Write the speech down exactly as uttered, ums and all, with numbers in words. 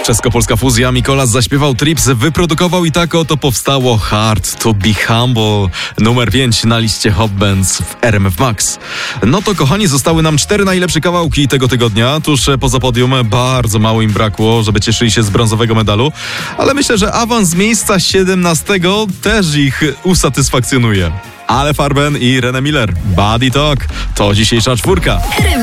Czesko-polska fuzja. Mikolas zaśpiewał Trips, wyprodukował i tak oto powstało Hard to be Humble. Numer pięć na liście Hot Bands w R M F Max. No to kochani, zostały nam cztery najlepsze kawałki tego tygodnia. Tuż poza podium bardzo mało im brakło, żeby cieszyli się z brązowego medalu. Ale myślę, że awans z miejsca siedemnastego też ich usatysfakcjonuje. Ale Farben i René Miller. Body Talk to dzisiejsza czwórka.